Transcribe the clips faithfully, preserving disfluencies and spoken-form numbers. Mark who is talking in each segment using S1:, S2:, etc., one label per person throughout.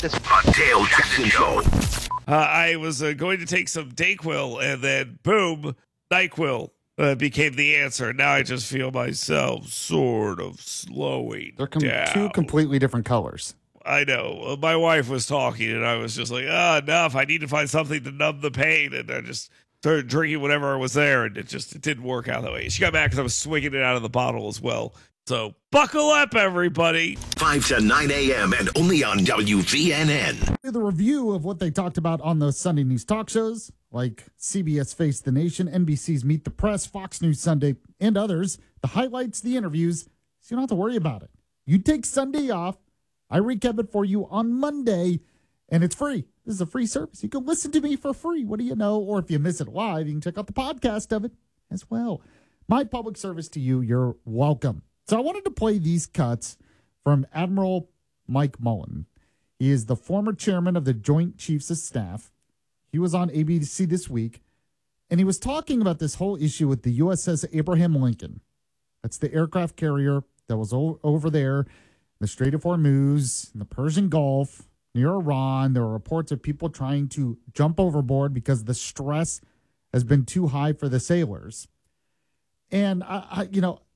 S1: this. The Dale Jackson Show.
S2: Uh, I was uh, going to take some Dayquil, and then boom, NyQuil uh, became the answer. Now I just feel myself sort of slowing
S3: They're com-
S2: down.
S3: two completely different colors.
S2: I know. Uh, My wife was talking, and I was just like, ah, enough. I need to find something to numb the pain. And I just started drinking whatever was there, and it just it didn't work out that way. She got mad because I was swinging it out of the bottle as well. So buckle up, everybody.
S1: five to nine a.m. and only on W V N N.
S4: The review of what they talked about on those Sunday news talk shows, like C B S Face the Nation, N B C's Meet the Press, Fox News Sunday, and others, the highlights, the interviews, so you don't have to worry about it. You take Sunday off. I recap it for you on Monday, and it's free. This is a free service. You can listen to me for free. What do you know? Or if you miss it live, you can check out the podcast of it as well. My public service to you, you're welcome. So I wanted to play these cuts from Admiral Mike Mullen. He is the former chairman of the Joint Chiefs of Staff. He was on A B C this week, and he was talking about this whole issue with the U S S Abraham Lincoln. That's the aircraft carrier that was o- over there in the Strait of Hormuz, in the Persian Gulf, near Iran. There were reports of people trying to jump overboard because the stress has been too high for the sailors. And, I, I you know,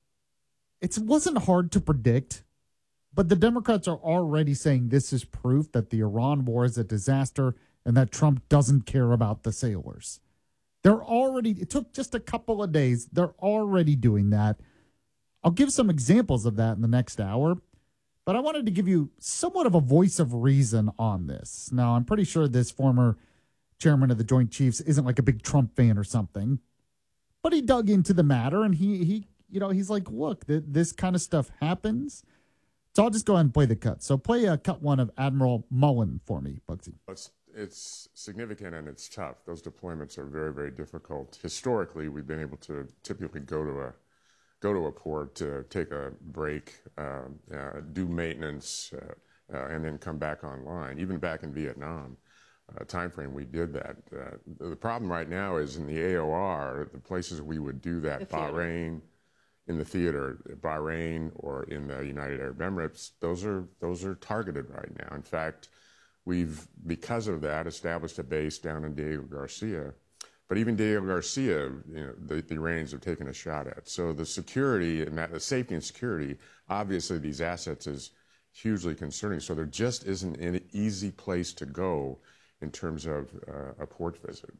S4: it wasn't hard to predict, but the Democrats are already saying this is proof that the Iran war is a disaster and that Trump doesn't care about the sailors. They're already, it took just a couple of days. They're already doing that. I'll give some examples of that in the next hour, but I wanted to give you somewhat of a voice of reason on this. Now, I'm pretty sure this former chairman of the Joint Chiefs isn't like a big Trump fan or something, but he dug into the matter and he, he, you know, he's like, look, th- this kind of stuff happens. So I'll just go ahead and play the cut. So play a cut one of Admiral Mullen for me, Bugsy.
S5: It's, it's significant and it's tough. Those deployments are very, very difficult. Historically, we've been able to typically go to a go to a port to take a break, uh, uh, do maintenance, uh, uh, and then come back online. Even back in Vietnam uh, timeframe, we did that. Uh, the problem right now is in the A O R, the places we would do that, Bahrain, in the theater, Bahrain, or in the United Arab Emirates, those are those are targeted right now. In fact, we've, because of that, established a base down in Diego Garcia. But even Diego Garcia, you know, the, the Iranians have taken a shot at. So the security and that, the safety and security, obviously these assets is hugely concerning. So there just isn't an easy place to go in terms of uh, a port visit.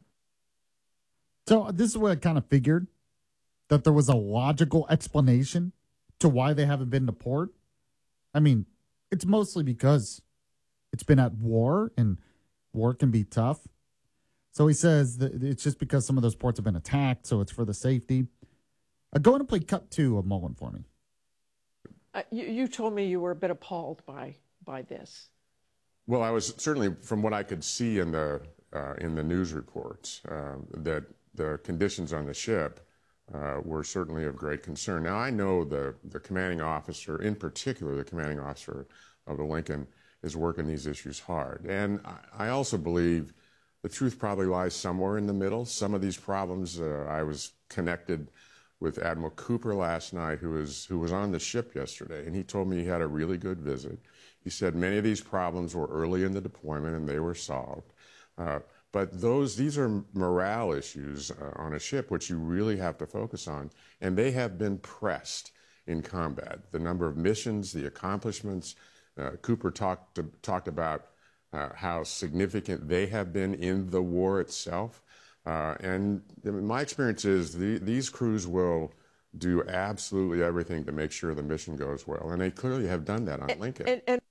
S4: So this is what I kind of figured, that there was a logical explanation to why they haven't been to port. I mean, it's mostly because it's been at war, and war can be tough. So he says that it's just because some of those ports have been attacked, so it's for the safety. Uh, go ahead and play cut two of Mullen for me.
S6: Uh, you, you told me you were a bit appalled by by this.
S5: Well, I was certainly, from what I could see in the uh, in the news reports, uh, that the conditions on the ship uh, were certainly of great concern. Now, I know the the commanding officer, in particular, the commanding officer of the Lincoln, is working these issues hard, and I, I also believe the truth probably lies somewhere in the middle. Some of these problems, uh, I was connected with Admiral Cooper last night, who was who was on the ship yesterday, and he told me he had a really good visit. He said many of these problems were early in the deployment and they were solved. Uh, but those these are morale issues uh, on a ship, which you really have to focus on, and they have been pressed in combat. The number of missions, the accomplishments. Uh, Cooper talked to, talked about uh, how significant they have been in the war itself. Uh, and my experience is the, these crews will do absolutely everything to make sure the mission goes well. And they clearly have done that on
S6: and,
S5: Lincoln.
S6: And, and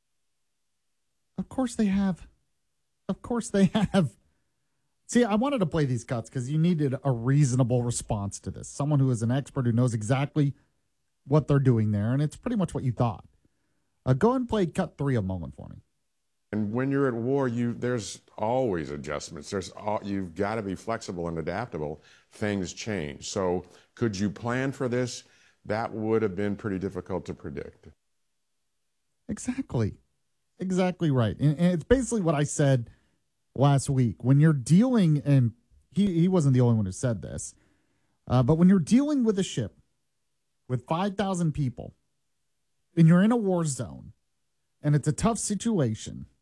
S4: Of course they have. Of course they have. See, I wanted to play these cuts because you needed a reasonable response to this. Someone who is an expert who knows exactly what they're doing there. And it's pretty much what you thought. Uh, go and play cut three of Mullen for me.
S5: And when you're at war, you there's always adjustments. There's all, you've got to be flexible and adaptable. Things change. So could you plan for this? That would have been pretty difficult to predict.
S4: Exactly. Exactly right. And, and it's basically what I said last week. When you're dealing, and he, he wasn't the only one who said this, uh, but when you're dealing with a ship with five thousand people and you're in a war zone and it's a tough situation,